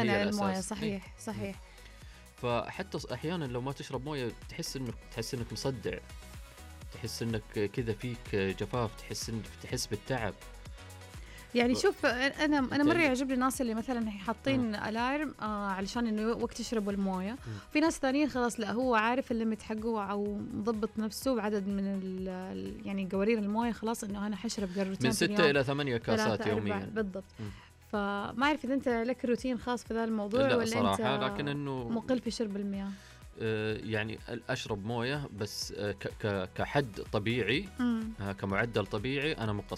هي على الأساس. المويه. صحيح صحيح. فحتى أحيانا لو ما تشرب مويه تحس إنك مصدع، تحس إنك كذا فيك جفاف، تحس بالتعب. يعني شوف انا مره اللي- يعجبني الناس اللي مثلا حاطين الارم علشان انه وقت يشربوا المويه. في ناس ثانيين خلاص لا، هو عارف الليمت حقه او مضبط نفسه بعدد من يعني قوارير المويه، خلاص انه انا حشرب قارتين من 6 إلى 8 كاسات يوميا بالضبط. فما اعرف اذا انت لك روتين خاص في ذا الموضوع لا ولا صراحة، انت لكن إنه مقل في شرب المياه. يعني أشرب مويه بس كحد طبيعي، كمعدل طبيعي أنا مقصر.